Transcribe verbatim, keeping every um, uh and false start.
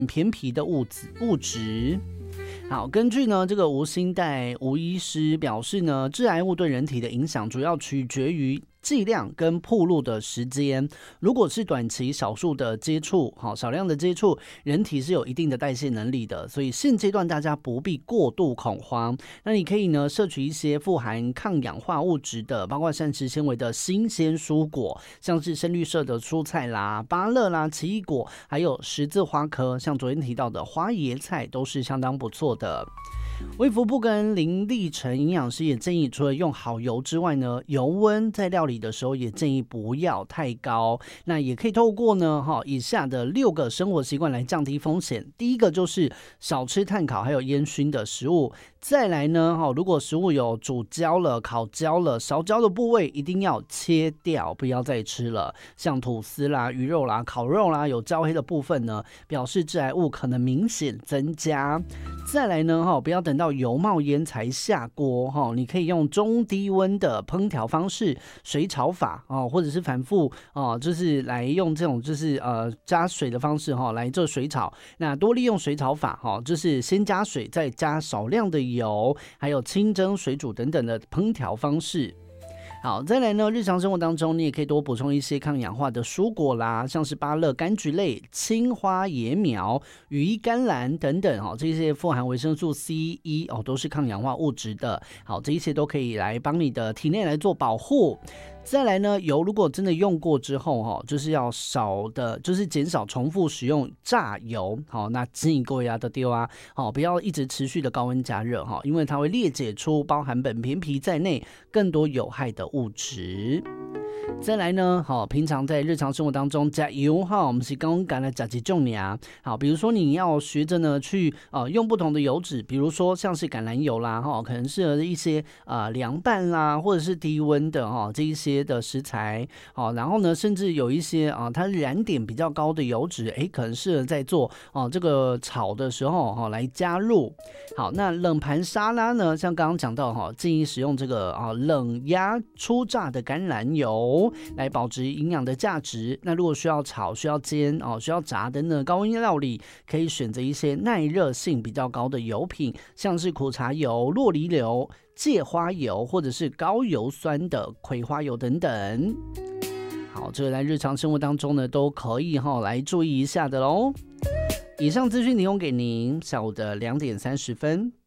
偏僻的物质物质。好，根据呢这个吴欣岱吴医师表示呢，致癌物对人体的影响主要取决于剂量跟暴露的时间。如果是短期少数的接触，好少量的接触，人体是有一定的代谢能力的，所以现阶段大家不必过度恐慌。那你可以呢摄取一些富含抗氧化物质的，包括膳食纤维的新鲜蔬果，像是深绿色的蔬菜啦、芭乐啦、奇异果，还有十字花科，像昨天提到的花椰菜都是相当不错的。卫福部跟林立成营养师也建议，除了用好油之外呢，油温在料理的时候也建议不要太高。那也可以透过呢以下的六个生活习惯来降低风险。第一个就是少吃炭烤还有烟熏的食物。再来呢，如果食物有煮焦了、烤焦了、烧焦的部位，一定要切掉，不要再吃了。像吐司啦、鱼肉啦、烤肉啦，有焦黑的部分呢，表示致癌物可能明显增加。再来呢，不要等到油冒烟才下锅，你可以用中低温的烹调方式，水炒法，或者是反复，就是来用这种就是呃加水的方式来做水炒。那多利用水炒法，就是先加水，再加少量的油，还有清蒸、水煮等等的烹调方式。好，再来呢，日常生活当中你也可以多补充一些抗氧化的蔬果啦，像是芭乐、柑橘类、青花椰苗、羽衣甘蓝等等，哦，这些富含维生素 C 一、哦、都是抗氧化物质的。好，这一切都可以来帮你的体内来做保护。再来呢，油如果真的用过之后，就是要少的，就是减少重复使用炸油。好，那进过呀的丢啊，好，不要一直持续的高温加热，因为它会裂解出包含苯偏皮在内更多有害的物质。再来呢，好，平常在日常生活当中加油哈，我们是刚刚来加几种呀。好，比如说你要学着呢去呃用不同的油脂，比如说像是橄榄油啦，哈，可能适合一些呃凉拌啦，或者是低温的哈这一些的食材。好，然后呢，甚至有一些啊、呃、它燃点比较高的油脂，哎，可能适合在做哦、呃、这个炒的时候哈、哦、来加入。好，那冷盘沙拉呢，像刚刚讲到哈，建议使用这个啊、呃、冷压初榨的橄榄油。来保持营养的价值。那如果需要炒、需要煎、哦、需要炸等等高温料理，可以选择一些耐热性比较高的油品，像是苦茶油、酪梨油、芥花油，或者是高油酸的葵花油等等。好，这个在日常生活当中呢，都可以哈、哦、来注意一下的喽。以上资讯提供给您，下午的两点三十分。